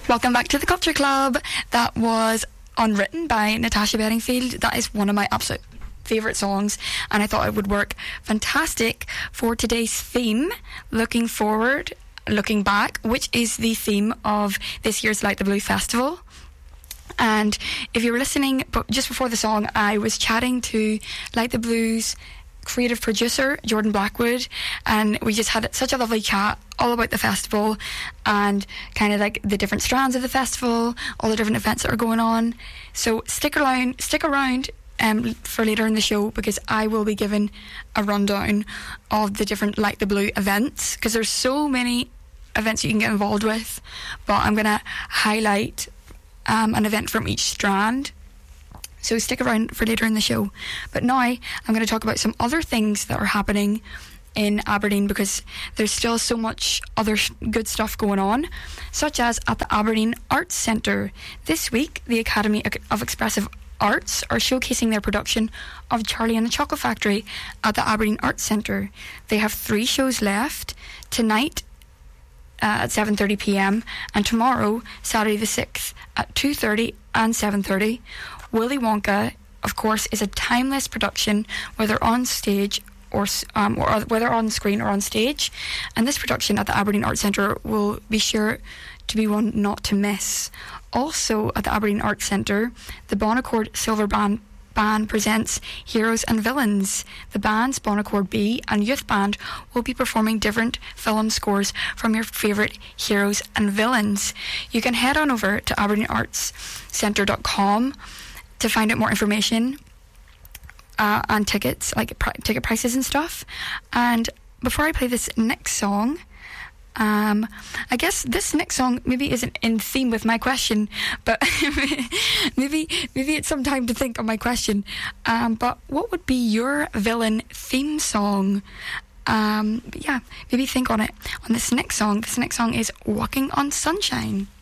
Welcome back to the Culture Club. That was Unwritten by Natasha Bedingfield. That is one of my absolute favourite songs, and I thought it would work fantastic for today's theme, looking forward, looking back, which is the theme of this year's Light the Blue Festival. And if you were listening, but just before the song, I was chatting to Light the Blue's creative producer, Jordan Blackwood, and we just had such a lovely chat all about the festival and kind of like the different strands of the festival, all the different events that are going on. So stick around for later in the show, because I will be giving a rundown of the different Light the Blue events, because there's so many events you can get involved with, but I'm going to highlight an event from each strand. So stick around for later in the show. But now I'm going to talk about some other things that are happening in Aberdeen, because there's still so much other good stuff going on, such as at the Aberdeen Arts Centre. This week, the Academy of Expressive Arts are showcasing their production of Charlie and the Chocolate Factory at the Aberdeen Arts Centre. They have 3 shows left. Tonight at 7:30pm, and tomorrow, Saturday the 6th, at 2:30 and 7:30. Willy Wonka, of course, is a timeless production, whether on stage or whether on screen or on stage. And this production at the Aberdeen Arts Centre will be sure to be one not to miss. Also at the Aberdeen Arts Centre, the Bon Accord Silver Band presents Heroes and Villains. The bands Bon Accord B and Youth Band will be performing different film scores from your favourite heroes and villains. You can head on over to aberdeenartscentre.com to find out more information on tickets, like ticket prices and stuff. And before I play this next song, I guess this next song maybe isn't in theme with my question, but maybe it's some time to think on my question. But what would be your villain theme song? But yeah, maybe think on it on this next song. This next song is Walking on Sunshine.